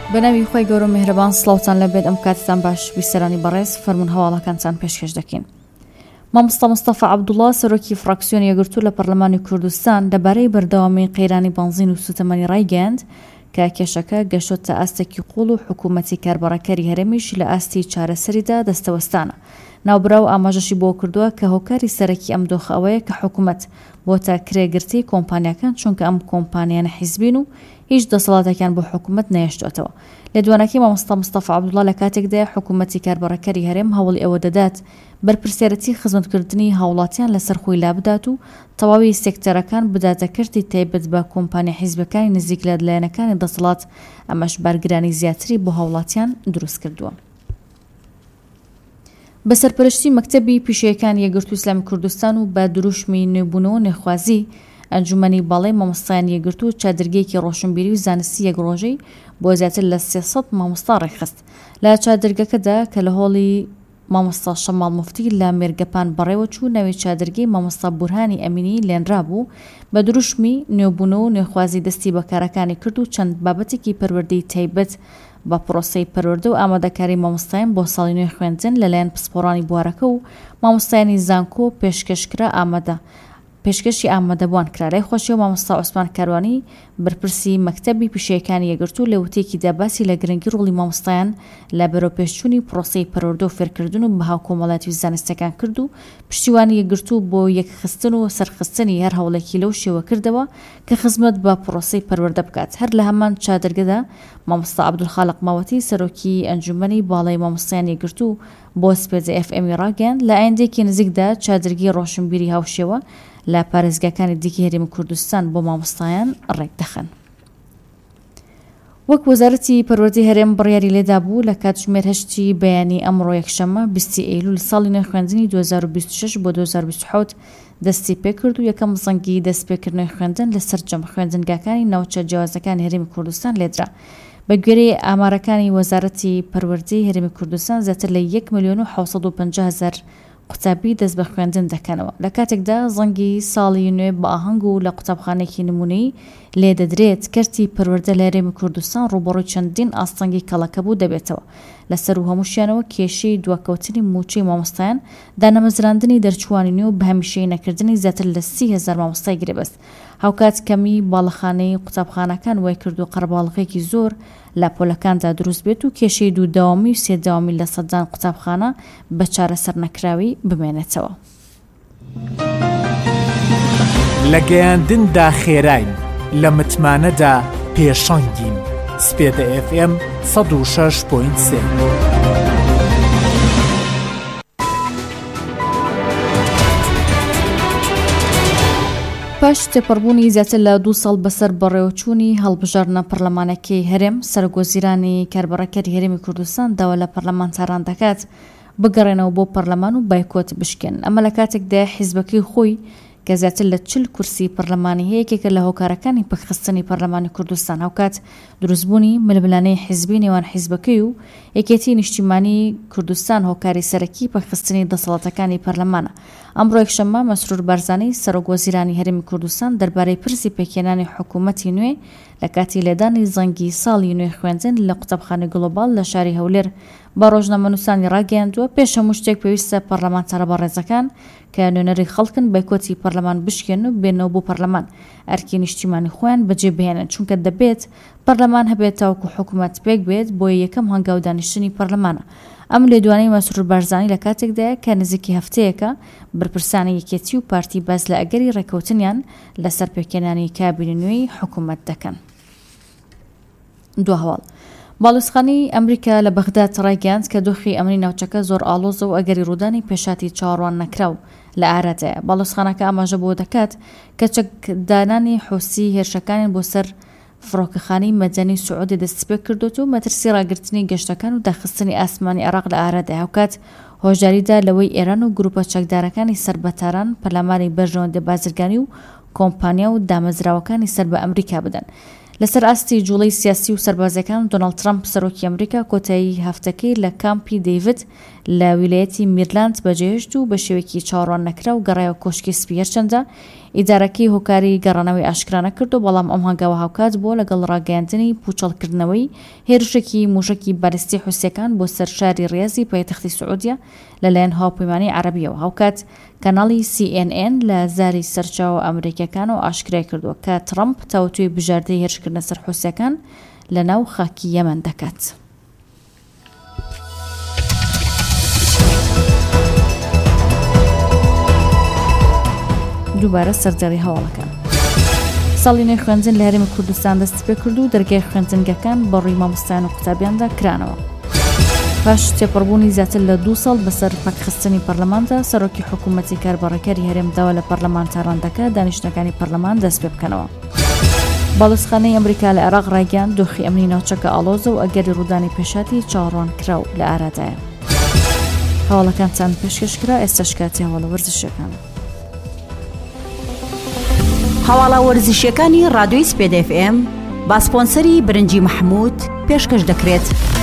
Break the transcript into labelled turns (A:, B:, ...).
A: بەناوی خۆی گەورە و میهرەبان سڵاوتان لەبێت ئەم کاتتان باش ویسەرانی بەڕێز فەرمون هەواڵەکانتان پێشکەش دەکەین. مامۆستا مستەفا عەبدوڵڵا سەرۆکی فراکسیۆنی یەکگرتوو لە پەرلەمانی کوردستان دەبارەی بەردەوامی قەیرانی بنزین و سوتەمەنی ڕایگەیاند کە کێشەکە گەشتە ئاستێکی قوڵ و حکوومەتی کاربەڕەکەری هەرێمیش لە ئاستی چارەسەریدا دەستەوەستانە. ناوبراو ئاماژەشی بۆ کردووە کە هۆکاری سەرەکی ئەم دۆخە ئەوەیە کە حکوومەت بۆتە کرێگرتی کۆمپانیاکان چونکە ئەم کۆمپانیانە حیزبین و هیچ دەسەڵاتێکیان بۆ حکوومەت نەهێشتوێتەوە. لە دوانەکەی مامۆستا مستەفا عەبدوڵڵا لە کاتێکدا حکوومەتی کاربەڕەکەری هەرێم هەوڵی ئەوە دەدات بەرپرسیارەتی خزمەتکردنی هاوڵاتیان لەسەر خۆی لابدات و تەواوی سێکتەرەکان بداتە کردی تایبەت بە کۆمپانیا حیزبەکانی نزیک لە لایەنەکانی دەسەڵات، ئەمەش بارگرانی زیاتری بۆ هاوڵاتیان دروست کردووە. بە سەرپەرشتی مەکتەبی پیشەیەکانی یەکگرتووی ئیسلامی کوردستان و بە دروشمی نوێبوونەوە نێخوازی ئەنجومەنی باڵای مامۆستایانی یەکگرتوو چادرگەیەکی ڕۆشنبیری و زانستی یەکڕۆژەی بۆ زیاتر لە 300 مامۆستا ڕێکخست. لە چادرگەکەدا کە لە هۆڵی مامۆستا شەماڵ موفتی لە مێرگەپان بەڕێوە چوو ناوی چادرگەی مامۆستا بورهانی ئەمینی لێنرا بوو بە دروشمی نوێبوونەوە و نێخوازی دەستی بەکارەکانی کرد و چەند بابەتێکی پەروەردەی تایبەت بە پرۆسەی پەروەردە و ئامادەکاری مامۆستایان بۆ ساڵی نوێی خوێندن لەلایەن پسپۆڕانی بوارەکە و مامۆستایانی زانکۆ پێشکەشی ئامادەبوان کرا. لای خۆشیەوە مامۆستا عوسمان کاروانی بەرپرسی مەکتەبی پیشەیەکانی یەکگرتوو لە وتێکیدا باسی لە گرنگی ڕۆڵی مامۆستایان لە بەرەوپێشچوونی پرۆسەی پەروەردە و فێرکردن و بەهاو کۆمەڵایەتی زانستیەکان کرد و پشتیوانی یەکگرتوو بۆ یەکخستن و سەرخستنی هەر هەوڵێکی لەو شێوە کردەوە کە خزمەت بە پرۆسەی پەروەردە بکات. هەر لە هەمان چادرگەدا مامۆستا عەبدولخالق ماوەتی سەرۆکی ئەنجومەنی باڵای مامۆستایان یەکگرتوو بۆ سپێدە FM ڕاگەیاند لە ئایندێکی نزیکدا چادرگی ڕۆشنبیری هاوشێوە لە پارێزگاکانی دیکە هەرێمی کوردستان بۆ مامۆستایان ڕێک دەخەن. وەک وەزارەتی پەروەردەی هەرێم بڕیاری لێدا بوو لە کاتژمێر 8 بەیانی ئەمڕۆ یەکشەممە 20 ئەیلول ساڵی نوێی خوێندنی 2026 بۆ 2027 دەستی پێکرد و یەکەم زەنگی دەستپێکردنەوەی خوێندن لە سەرجەم خوێندنگاکانی ناوچە جیاوازەکانی هەرێمی کوردستان لێدرا. بە گوێرەی ئامارەکانی وەزارەتی پەروەردەی هەرێمی کوردستان زیاتر لە 1,750,000 قوتابی دەست بە خوێندن دەکەنەوە. لە کاتێکدا زەنگی ساڵی نوێ بە ئاهەنگ و لە قوتابخانێکی نمونەی لێ دەدرێت کەرتی پەروەردە لە هەرێمی کوردستان ڕوبەڕووی چەندین ئاستەنگی کەڵەکەبوو دەبێتەوە. لەسەر و هەمووشیانەوە کێشەی دواکەوتنی موچەی مامۆستایان دانەمەزراندنی دەرچوانی نوێ و بە هەمیشەی نەکردنی زیاتر لە 30,000 مامۆستای گرێبەست. هاوکات کەمی باڵەخانەی قوتابخانەکان وای کرد و قەرەباڵغێکی زۆر لە پۆلەکاندا دروست بێت و کێشەی دووداوامی و سێداوامی لە سەدان قوتابخانە بە چارەسەر نەکراوی بمێنێتەوە.
B: لە گەیاندندا خێراین، لە متمانەدا پێشەنگین. سپێدە FM 106.3.
A: پاش تێپەڕبوونی زیاتر لە 2 ساڵ بەسەر بەڕێوەچوونی هەڵبژاردنە پەرلەمانەکەی هەرێم، سەرۆکوەزیرانی کاربەڕەکەری هەرێمی کوردستان داوا لە پەرلەمانتاران دەکات بگەڕێنەوە بۆ پەرلەمان و بایکۆت بشکێن. ئەمە لە کاتێکدا حیزبەکەی خۆی کە زیاتر لە 40 کورسی پەرلەمانی هەیە یەکێکە لە هۆکارەکانی پەکخستنی پەرلەمانی کوردستان هاوکات دروستبوونی ململانەی حیزبی نێوان حیزبەکەی و یەکێتی نیشتیمانی کوردستان هۆکاری سەرەکی پەکخستنی دەسەڵاتەکانی پەرلەمانە. ئەمڕۆ یەکشەممە مەسرور بارزانی سەرۆکوەزیرانی هەرێمی کوردستان دەربارەی پرسی پێکێنانی حکوومەتی نوێ لە کاتی لێدانی زەنگی ساڵی نوێی خوێندن لە قوتابخانەی گلۆبال لە شاری هەولێر بە ڕۆژنامەنووسانی ڕاگەیاندووە پێش هەموو شتێک پێویستە پەرلەمانتارە بەڕێزەکان کە نوێنەری خەڵکن بایکۆتی پەرلەمان بشکێن و بێنەوە بۆ پەرلەمان ئەرکی نیشتیمانی خۆیان بەجێبهێنن، چونکە دەبێت پەرلەمان هەبێت تاوەکو حکوومەت پێک بێت بۆ یەکەم هەنگاو دانیشتنی پەرلەمانە. ئەم لێدوانەی مەسرور بارزانی لە کاتێکدایە کە نزیکی هەفتەیەکە بەرپرسانی یەکێتی و پارتی باز لە ئەگەری ڕێکەوتنیان لەسەر پێکێنانی کابینی نوێی حکوومەت دەکەن. دو هەواڵ باڵوسخانەی ئەمریکا لە بەغداد ڕایگەیاند کە دۆخی ئەمنی ناوچەکە زۆر ئاڵۆزە و ئەگەری ڕوودانی پێشاتی چاوەڕوان نەکراو لە ئارادەیە. باڵوسخانەکە ئاماژە بۆ دەکات کە چەکدانانی حوسی هێرشەکانیان بۆ سەر فڕۆکەخانەی مەدەنی سعودی دەست پێ کردوت و مەترسی ڕاگررتنی گەشتەکان و داخستنی ئاسمانی عێراق لە ئارادەیە. هاوکات هۆژاریدا لەوەی ئێران و گروپە چەکدارەکانی سەربەتاران پەرلەمانی بەرژەوەندە بازرگانی و کۆمپانیا و دامەزراوەکانی سەر بە ئەمریکا بدەن. لەسەر ئاستی جوڵەی سیاسی و سەربازەکان دۆناڵد ترامپ سەرۆکی ئەمریکا کۆتایی هەفتەکەی لە کامپی دەیڤد لە ویلایەتی میرلاند بەجێهێشت و بە شێوەیەکی چاوەڕوان نەکرا و گەڕایەوە کۆشکی سپی. هەرچەندە ئیدارەکەی هۆکاری گەڕانەوەی ئاشکرانە کردو، بەڵام ئەم هەنگاوە هاوکات بۆ لەگەڵ ڕاگەیاندنی پوچەڵکردنەوەی هێرشێکی موشکی بەرزتی حوسیەکان بۆ سەر شاری ڕێزی پایتەختی سعودیە لەلایەن هاوپەیمانی عەرەبیەوە. هاوکات کەناڵی CNN لە زاری سەرچاوە ئەمریکیەکانەوە ئاشکرای کردووە کە ترەمپ تاوتوێی بژاردەی هێرشکردنە سەر حوسیەکان لە ناو خاکی یەمەن دەکات. دووبارە سەرجەڕی هەواڵەکان. ساڵی نوێی خوێندن لە هەرێمی کوردستان دەستی پێ کرد و دەرگای خوێندنگەکان بەڕووی مامۆستایان و قوتابیاندا کرانەوە. پاش تێپەڕبوونی زیاتر لە 2 ساڵ بەسەر پاکخستنی پەرلەماندا، سەرۆکی حکوومەتی کاربڕەکەری هەرێم داوا لە پەرلەمان تاڕاندەکە دانیشتەکانی پەرلەمان دەست پێ بکەنەوە. باڵوسخانەی ئەمریکا لە عێراق ڕایگەیاند دۆخی ئەمنی ناوچەکە ئالۆزە و ئەگەری ڕوودانی پێشاتی چاوەڕوان کراو لە ئارادایە. هەواڵەکان چەند پێشکەشکرا، ئێستاش کاتی هەواڵە وەرزشەکان.
C: هەواڵە وەرزشیەکانی ڕادیۆی سپێد FM با سپۆنسەری برنجی محمود پێشکەش دەکرێت.